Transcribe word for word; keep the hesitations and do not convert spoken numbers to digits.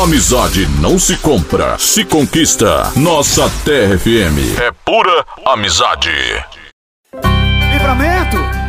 Amizade não se compra, se conquista. Nossa Terra F M é pura amizade. Livramento!